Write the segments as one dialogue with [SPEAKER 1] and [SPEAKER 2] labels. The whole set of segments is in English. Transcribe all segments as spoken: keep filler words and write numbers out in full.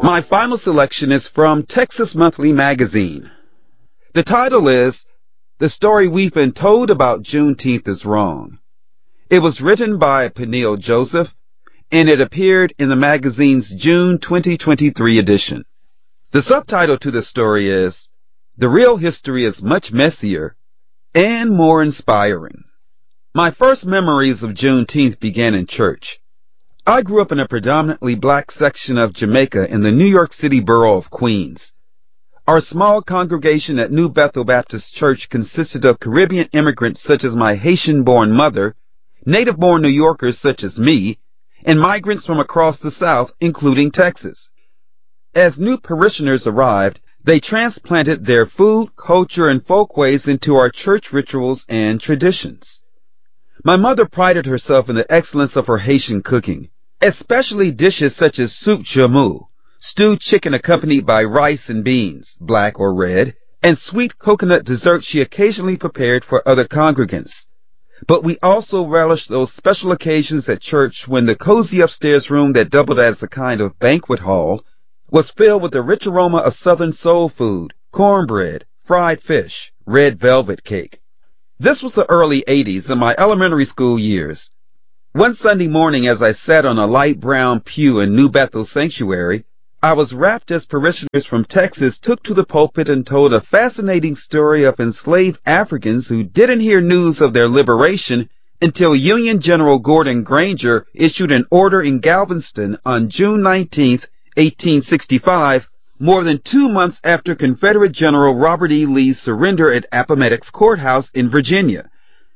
[SPEAKER 1] My final selection is from Texas Monthly Magazine. The title is The Story We've Been Told About Juneteenth is Wrong. It was written by Peniel Joseph, and it appeared in the magazine's June twenty twenty-three edition. The subtitle to the story is The Real History is Much Messier and More Inspiring. My first memories of Juneteenth began in church. I grew up in a predominantly black section of Jamaica in the New York City borough of Queens. Our small congregation at New Bethel Baptist Church consisted of Caribbean immigrants such as my Haitian-born mother, native-born New Yorkers such as me, and migrants from across the South, including Texas. As new parishioners arrived, they transplanted their food, culture, and folkways into our church rituals and traditions. My mother prided herself in the excellence of her Haitian cooking, especially dishes such as soup jamu, stewed chicken accompanied by rice and beans, black or red, and sweet coconut dessert she occasionally prepared for other congregants. But we also relished those special occasions at church when the cozy upstairs room that doubled as a kind of banquet hall was filled with the rich aroma of Southern soul food, cornbread, fried fish, red velvet cake. This was the early eighties in my elementary school years. One Sunday morning as I sat on a light brown pew in New Bethel Sanctuary, I was rapt as parishioners from Texas took to the pulpit and told a fascinating story of enslaved Africans who didn't hear news of their liberation until Union General Gordon Granger issued an order in Galveston on June nineteenth, eighteen sixty-five, more than two months after Confederate General Robert E. Lee's surrender at Appomattox Courthouse in Virginia.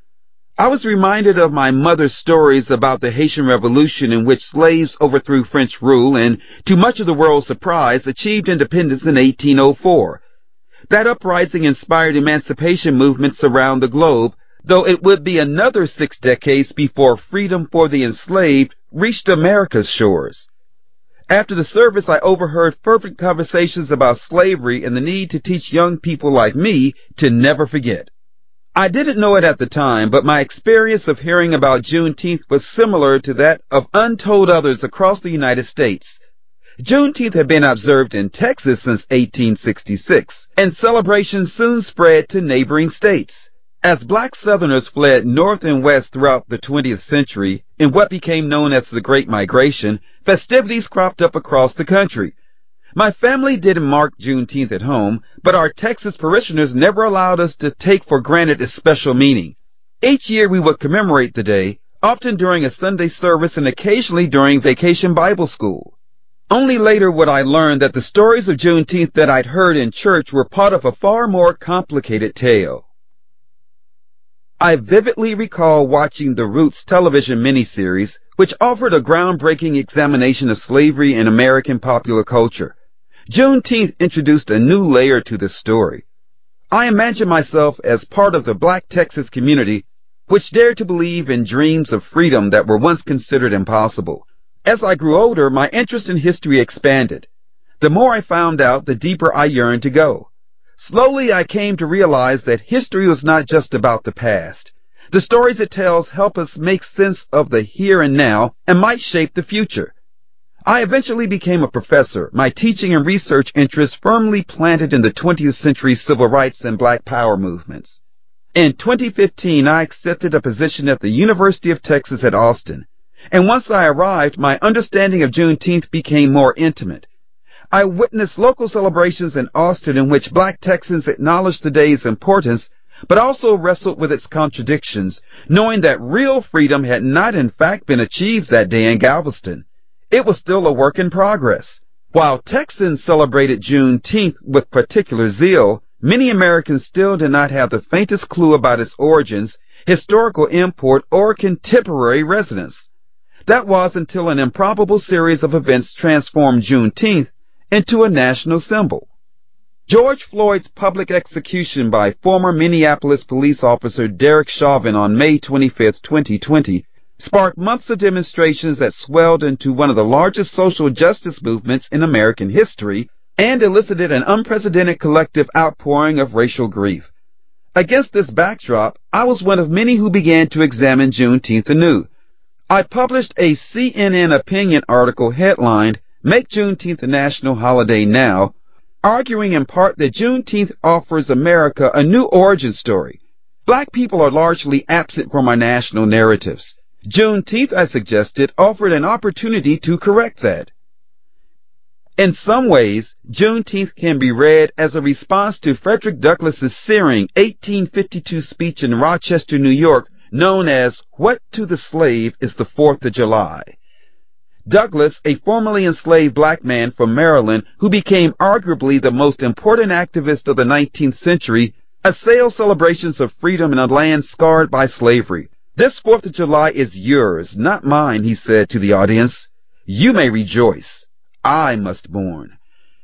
[SPEAKER 1] I was reminded of my mother's stories about the Haitian Revolution in which slaves overthrew French rule and, to much of the world's surprise, achieved independence in eighteen oh four. That uprising inspired emancipation movements around the globe, though it would be another six decades before freedom for the enslaved reached America's shores. After the service, I overheard fervent conversations about slavery and the need to teach young people like me to never forget. I didn't know it at the time, but my experience of hearing about Juneteenth was similar to that of untold others across the United States. Juneteenth had been observed in Texas since eighteen sixty-six, and celebrations soon spread to neighboring states. As black Southerners fled north and west throughout the twentieth century, in what became known as the Great Migration, festivities cropped up across the country. My family didn't mark Juneteenth at home, but our Texas parishioners never allowed us to take for granted its special meaning. Each year we would commemorate the day, often during a Sunday service and occasionally during vacation Bible school. Only later would I learn that the stories of Juneteenth that I'd heard in church were part of a far more complicated tale. I vividly recall watching the Roots television miniseries, which offered a groundbreaking examination of slavery in American popular culture. Juneteenth introduced a new layer to this story. I imagine myself as part of the black Texas community, which dared to believe in dreams of freedom that were once considered impossible. As I grew older, my interest in history expanded. The more I found out, the deeper I yearned to go. Slowly, I came to realize that history was not just about the past. The stories it tells help us make sense of the here and now and might shape the future. I eventually became a professor, my teaching and research interests firmly planted in the twentieth century civil rights and black power movements. In twenty fifteen, I accepted a position at the University of Texas at Austin, and once I arrived, my understanding of Juneteenth became more intimate. I witnessed local celebrations in Austin in which black Texans acknowledged the day's importance, but also wrestled with its contradictions, knowing that real freedom had not in fact been achieved that day in Galveston. It was still a work in progress. While Texans celebrated Juneteenth with particular zeal, many Americans still did not have the faintest clue about its origins, historical import, or contemporary resonance. That was until an improbable series of events transformed Juneteenth into a national symbol. George Floyd's public execution by former Minneapolis police officer Derek Chauvin on May twenty-fifth, twenty twenty, sparked months of demonstrations that swelled into one of the largest social justice movements in American history and elicited an unprecedented collective outpouring of racial grief. Against this backdrop, I was one of many who began to examine Juneteenth anew. I published a C N N opinion article headlined, make Juneteenth a national holiday now, arguing in part that Juneteenth offers America a new origin story. Black people are largely absent from our national narratives. Juneteenth, I suggested, offered an opportunity to correct that. In some ways, Juneteenth can be read as a response to Frederick Douglass's searing eighteen fifty-two speech in Rochester, New York, known as What to the Slave is the Fourth of July. Douglass, a formerly enslaved black man from Maryland who became arguably the most important activist of the nineteenth century, assailed celebrations of freedom in a land scarred by slavery. This Fourth of July is yours, not mine, he said to the audience. You may rejoice. I must mourn.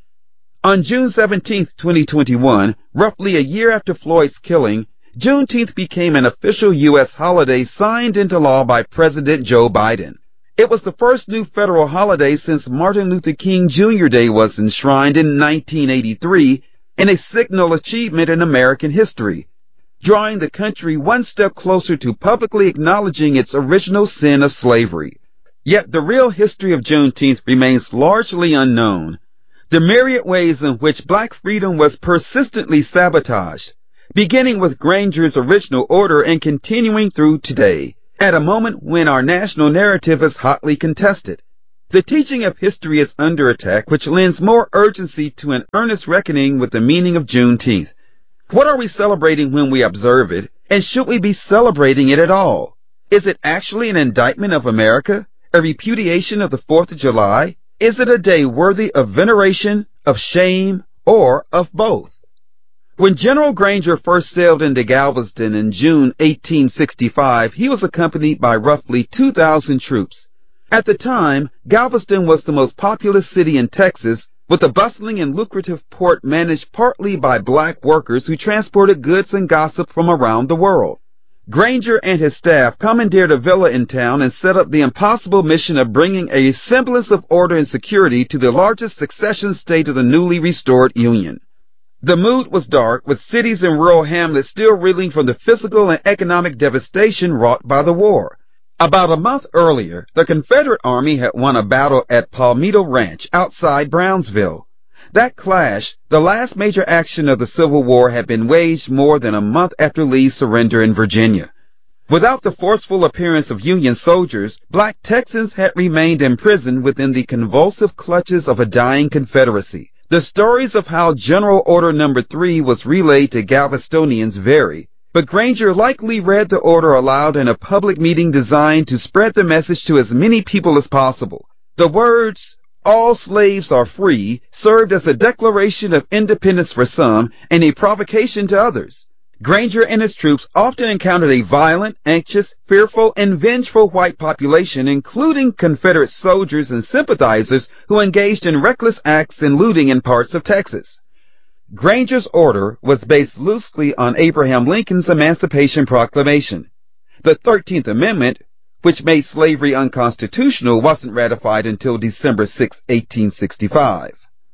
[SPEAKER 1] On June seventeenth, twenty twenty-one, roughly a year after Floyd's killing, Juneteenth became an official U S holiday signed into law by President Joe Biden. It was the first new federal holiday since Martin Luther King Junior Day was enshrined in nineteen eighty-three, and a signal achievement in American history, drawing the country one step closer to publicly acknowledging its original sin of slavery. Yet the real history of Juneteenth remains largely unknown. The myriad ways in which black freedom was persistently sabotaged, beginning with Granger's original order and continuing through today, at a moment when our national narrative is hotly contested. The teaching of history is under attack, which lends more urgency to an earnest reckoning with the meaning of Juneteenth. What are we celebrating when we observe it, and should we be celebrating it at all? Is it actually an indictment of America? A repudiation of the Fourth of July? Is it a day worthy of veneration, of shame, or of both? When General Granger first sailed into Galveston in June eighteen sixty-five, he was accompanied by roughly two thousand troops. At the time, Galveston was the most populous city in Texas, with a bustling and lucrative port managed partly by black workers who transported goods and gossip from around the world. Granger and his staff commandeered a villa in town and set up the impossible mission of bringing a semblance of order and security to the largest succession state of the newly restored Union. The mood was dark, with cities and rural hamlets still reeling from the physical and economic devastation wrought by the war. About a month earlier, the Confederate Army had won a battle at Palmetto Ranch outside Brownsville. That clash, the last major action of the Civil War, had been waged more than a month after Lee's surrender in Virginia. Without the forceful appearance of Union soldiers, black Texans had remained imprisoned within the convulsive clutches of a dying Confederacy. The stories of how General Order Number Three was relayed to Galvestonians vary, but Granger likely read the order aloud in a public meeting designed to spread the message to as many people as possible. The words, "All slaves are free," served as a declaration of independence for some and a provocation to others. Granger and his troops often encountered a violent, anxious, fearful, and vengeful white population, including Confederate soldiers and sympathizers who engaged in reckless acts and looting in parts of Texas. Granger's order was based loosely on Abraham Lincoln's Emancipation Proclamation. The thirteenth Amendment, which made slavery unconstitutional, wasn't ratified until December sixth, eighteen sixty-five.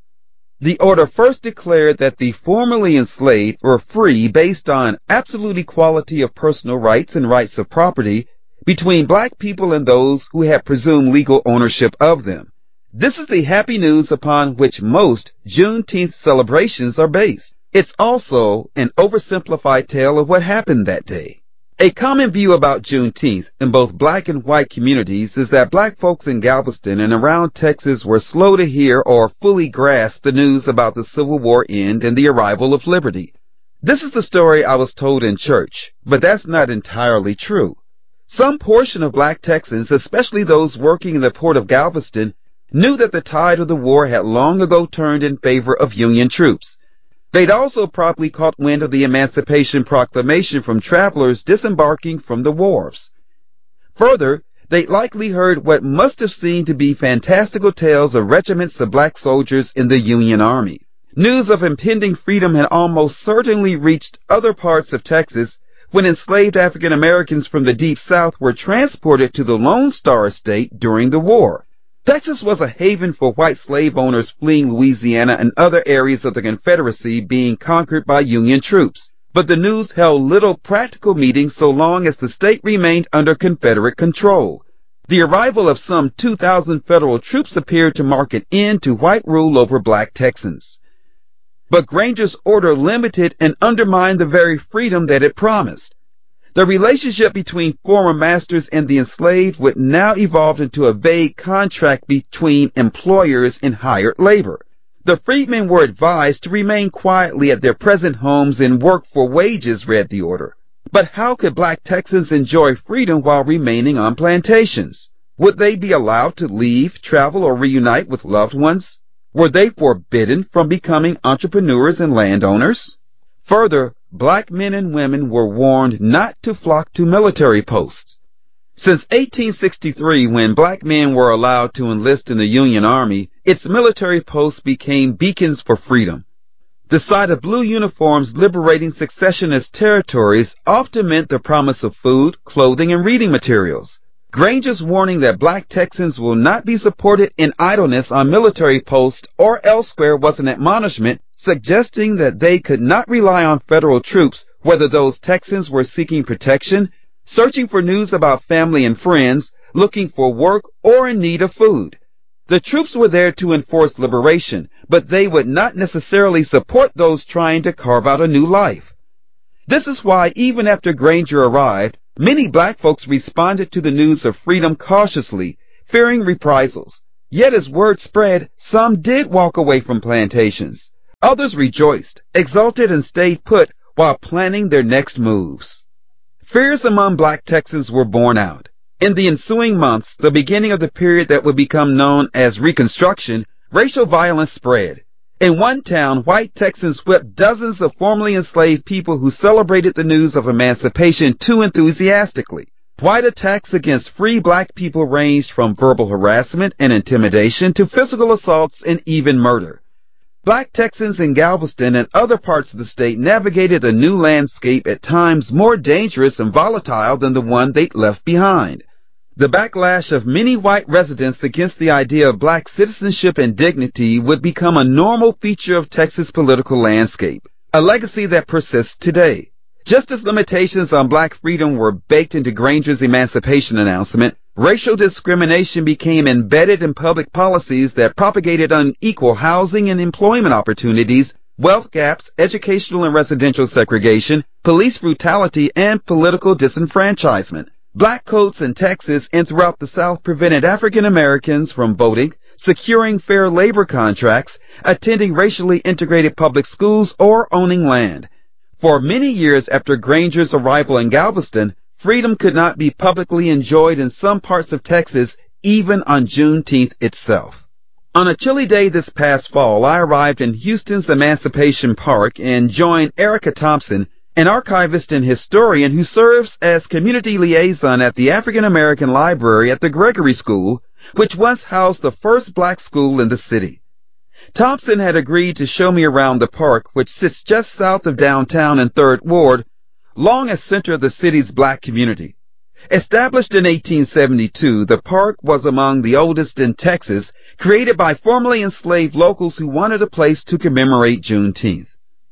[SPEAKER 1] The order first declared that the formerly enslaved were free based on absolute equality of personal rights and rights of property between black people and those who had presumed legal ownership of them. This is the happy news upon which most Juneteenth celebrations are based. It's also an oversimplified tale of what happened that day. A common view about Juneteenth in both black and white communities is that black folks in Galveston and around Texas were slow to hear or fully grasp the news about the Civil War end and the arrival of liberty. This is the story I was told in church, but that's not entirely true. Some portion of black Texans, especially those working in the port of Galveston, knew that the tide of the war had long ago turned in favor of Union troops. They'd also probably caught wind of the Emancipation Proclamation from travelers disembarking from the wharves. Further, they'd likely heard what must have seemed to be fantastical tales of regiments of black soldiers in the Union Army. News of impending freedom had almost certainly reached other parts of Texas when enslaved African Americans from the Deep South were transported to the Lone Star State during the war. Texas was a haven for white slave owners fleeing Louisiana and other areas of the Confederacy being conquered by Union troops. But the news held little practical meaning so long as the state remained under Confederate control. The arrival of some two thousand federal troops appeared to mark an end to white rule over black Texans. But Granger's order limited and undermined the very freedom that it promised. The relationship between former masters and the enslaved would now evolve into a vague contract between employers and hired labor. The freedmen were advised to remain quietly at their present homes and work for wages, read the order. But how could black Texans enjoy freedom while remaining on plantations? Would they be allowed to leave, travel, or reunite with loved ones? Were they forbidden from becoming entrepreneurs and landowners? Further, black men and women were warned not to flock to military posts. Since eighteen sixty-three, when black men were allowed to enlist in the Union Army, its military posts became beacons for freedom. The sight of blue uniforms liberating secessionist territories often meant the promise of food, clothing, and reading materials. Granger's warning that black Texans will not be supported in idleness on military posts or elsewhere was an admonishment suggesting that they could not rely on federal troops, whether those Texans were seeking protection, searching for news about family and friends, looking for work, or in need of food. The troops were there to enforce liberation, but they would not necessarily support those trying to carve out a new life. This is why, even after Granger arrived, many black folks responded to the news of freedom cautiously, fearing reprisals. Yet as word spread, some did walk away from plantations. Others rejoiced, exulted, and stayed put while planning their next moves. Fears among black Texans were borne out. In the ensuing months, the beginning of the period that would become known as Reconstruction, racial violence spread. In one town, white Texans whipped dozens of formerly enslaved people who celebrated the news of emancipation too enthusiastically. White attacks against free black people ranged from verbal harassment and intimidation to physical assaults and even murder. Black Texans in Galveston and other parts of the state navigated a new landscape at times more dangerous and volatile than the one they'd left behind. The backlash of many white residents against the idea of black citizenship and dignity would become a normal feature of Texas' political landscape, a legacy that persists today. Just as limitations on black freedom were baked into Granger's emancipation announcement, racial discrimination became embedded in public policies that propagated unequal housing and employment opportunities, wealth gaps, educational and residential segregation, police brutality, and political disenfranchisement. Black codes in Texas and throughout the South prevented African Americans from voting, securing fair labor contracts, attending racially integrated public schools, or owning land. For many years after Granger's arrival in Galveston, freedom could not be publicly enjoyed in some parts of Texas, even on Juneteenth itself. On a chilly day this past fall, I arrived in Houston's Emancipation Park and joined Erica Thompson, an archivist and historian who serves as community liaison at the African American Library at the Gregory School, which once housed the first black school in the city. Thompson had agreed to show me around the park, which sits just south of downtown in third Ward, long as center of the city's black community. Established in eighteen seventy-two, the park was among the oldest in Texas, created by formerly enslaved locals who wanted a place to commemorate Juneteenth.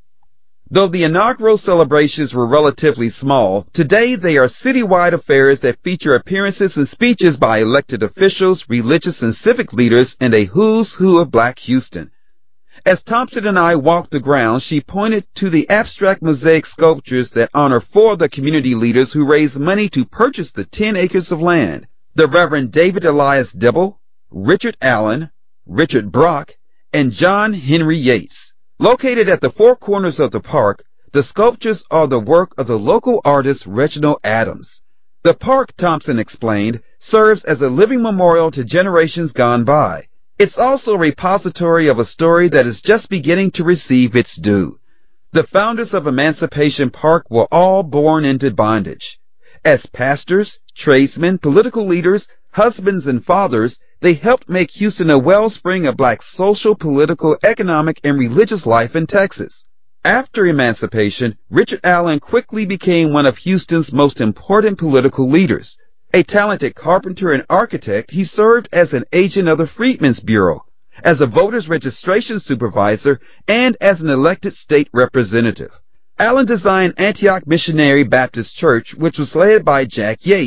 [SPEAKER 1] Though the inaugural celebrations were relatively small, today they are citywide affairs that feature appearances and speeches by elected officials, religious and civic leaders, and a who's who of black Houston. As Thompson and I walked the grounds, she pointed to the abstract mosaic sculptures that honor four of the community leaders who raised money to purchase the ten acres of land: the Reverend David Elias Dibble, Richard Allen, Richard Brock, and John Henry Yates. Located at the four corners of the park, the sculptures are the work of the local artist Reginald Adams. The park, Thompson explained, serves as a living memorial to generations gone by. It's also a repository of a story that is just beginning to receive its due. The founders of Emancipation Park were all born into bondage. As pastors, tradesmen, political leaders, husbands, and fathers, they helped make Houston a wellspring of black social, political, economic, and religious life in Texas. After emancipation, Richard Allen quickly became one of Houston's most important political leaders. A talented carpenter and architect, he served as an agent of the Freedmen's Bureau, as a voters registration supervisor, and as an elected state representative. Allen designed Antioch Missionary Baptist Church, which was led by Jack Yates,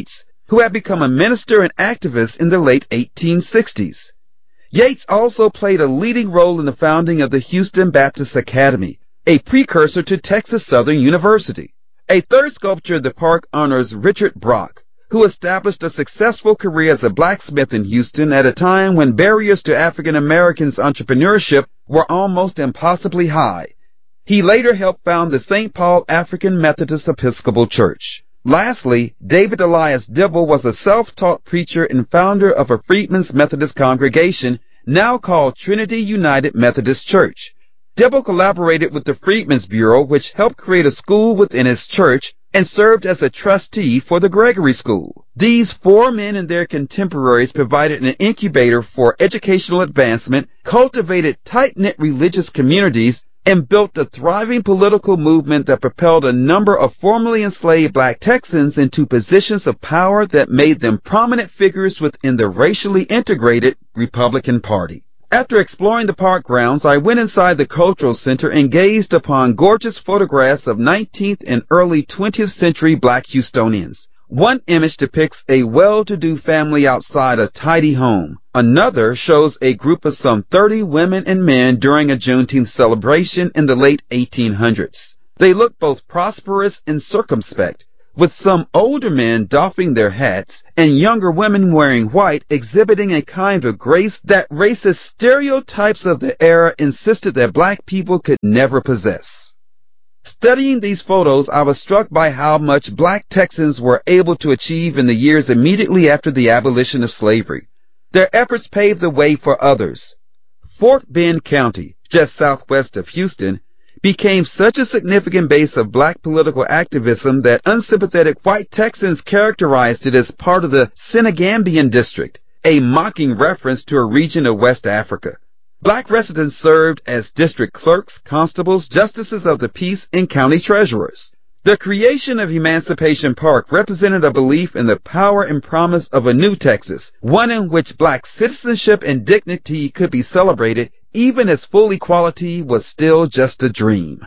[SPEAKER 1] who had become a minister and activist in the late eighteen sixties. Yates also played a leading role in the founding of the Houston Baptist Academy, a precursor to Texas Southern University. A third sculpture of the park honors Richard Brock, who established a successful career as a blacksmith in Houston at a time when barriers to African Americans' entrepreneurship were almost impossibly high. He later helped found the Saint Paul African Methodist Episcopal Church. Lastly, David Elias Dibble was a self-taught preacher and founder of a Freedmen's Methodist congregation, now called Trinity United Methodist Church. Dibble collaborated with the Freedmen's Bureau, which helped create a school within his church, and served as a trustee for the Gregory School. These four men and their contemporaries provided an incubator for educational advancement, cultivated tight-knit religious communities, and built a thriving political movement that propelled a number of formerly enslaved black Texans into positions of power that made them prominent figures within the racially integrated Republican Party. After exploring the park grounds, I went inside the Cultural Center and gazed upon gorgeous photographs of nineteenth and early twentieth century black Houstonians. One image depicts a well-to-do family outside a tidy home. Another shows a group of some thirty women and men during a Juneteenth celebration in the late eighteen hundreds. They look both prosperous and circumspect, with some older men doffing their hats and younger women wearing white, exhibiting a kind of grace that racist stereotypes of the era insisted that black people could never possess. Studying these photos, I was struck by how much black Texans were able to achieve in the years immediately after the abolition of slavery. Their efforts paved the way for others. Fort Bend County, just southwest of Houston, became such a significant base of black political activism that unsympathetic white Texans characterized it as part of the Senegambian District, a mocking reference to a region of West Africa. Black residents served as district clerks, constables, justices of the peace, and county treasurers. The creation of Emancipation Park represented a belief in the power and promise of a new Texas, one in which black citizenship and dignity could be celebrated even as full equality was still just a dream.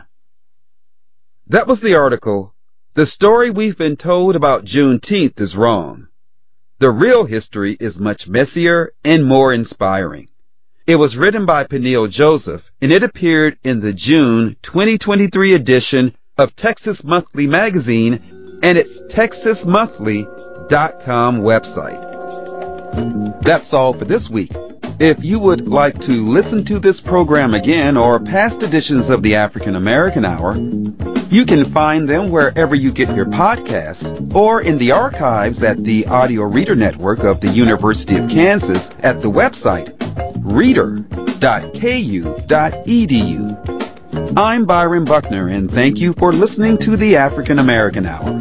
[SPEAKER 1] That was the article, "The Story We've Been Told About Juneteenth is Wrong. The Real History is Much Messier and More Inspiring." It was written by Peniel Joseph, and it appeared in the June twenty twenty-three edition of Texas Monthly Magazine and its texas monthly dot com website. That's all for this week. If you would like to listen to this program again or past editions of the African American Hour, you can find them wherever you get your podcasts or in the archives at the Audio Reader Network of the University of Kansas at the website reader dot k u dot e d u. I'm Byron Buckner, and thank you for listening to the African American Hour.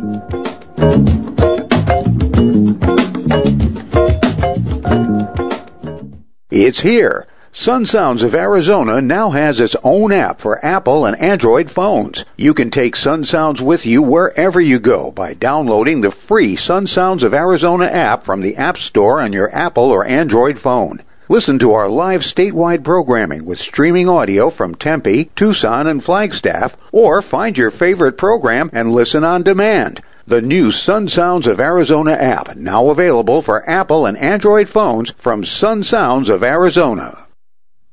[SPEAKER 2] It's here. Sun Sounds of Arizona now has its own app for Apple and Android phones. You can take Sun Sounds with you wherever you go by downloading the free Sun Sounds of Arizona app from the App Store on your Apple or Android phone. Listen to our live statewide programming with streaming audio from Tempe, Tucson, and Flagstaff, or find your favorite program and listen on demand. The new Sun Sounds of Arizona app, now available for Apple and Android phones from Sun Sounds of Arizona.